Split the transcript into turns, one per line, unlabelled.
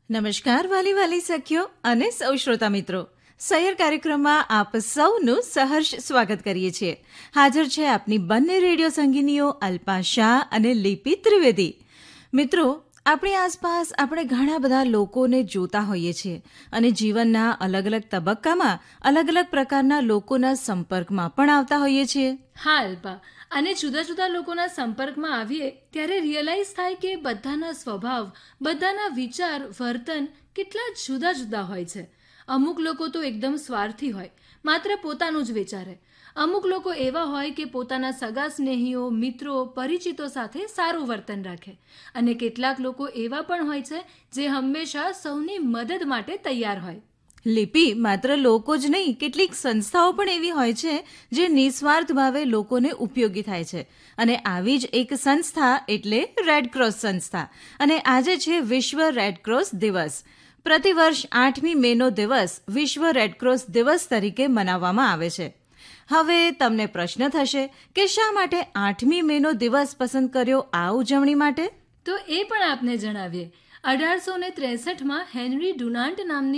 નમસ્કાર વાલી વાલી સખીઓ અને સૌ શ્રોતા મિત્રો, સૈયર કાર્યક્રમમાં આપ સૌનું સહર્ષ સ્વાગત કરીએ છીએ. હાજર છે આપની બંને રેડિયો સંગીનીઓ અલ્પા શાહ અને લિપિ ત્રિવેદી. મિત્રો, આપણી આસપાસ આપણે ઘણા બધા લોકોને જોતા હોઈએ છીએ અને જીવનના અલગ અલગ તબક્કામાં અલગ અલગ પ્રકારના લોકોના સંપર્કમાં પણ આવતા હોઈએ છીએ.
હા અલ્પા, અને જુદા જુદા લોકોના સંપર્કમાં આવીએ ત્યારે રિયલાઇઝ થાય કે બધાના સ્વભાવ, બધાના વિચાર, વર્તન કેટલા જુદા જુદા હોય છે. અમુક લોકો તો એકદમ સ્વાર્થી હોય, માત્ર પોતાનું જ વિચારે. અમુક લોકો એવા હોય કે પોતાના સગા સ્નેહીઓ, મિત્રો, પરિચિતો સાથે સારું વર્તન રાખે. અને કેટલાક લોકો એવા પણ હોય છે જે હંમેશા સૌની મદદ માટે તૈયાર હોય.
લિપિ, માત્ર લોકો જ નહીં, કેટલીક સંસ્થાઓ પણ એવી હોય છે જે નિસ્વાર્થ ભાવે લોકોને ઉપયોગી થાય છે. અને આવી જ એક સંસ્થા એટલે રેડ ક્રોસ સંસ્થા. અને આજે છે વિશ્વ રેડ ક્રોસ દિવસ. પ્રતિવર્ષ 8મી મેનો દિવસ વિશ્વ રેડ ક્રોસ દિવસ તરીકે મનાવવામાં આવે છે. હવે તમને પ્રશ્ન થશે કે શા માટે 8મી મેનો દિવસ પસંદ કર્યો આ ઉજવણી માટે?
તો એ પણ આપને જણાવીએ. 1863માં હેનરી ડુનાન્ટ નામની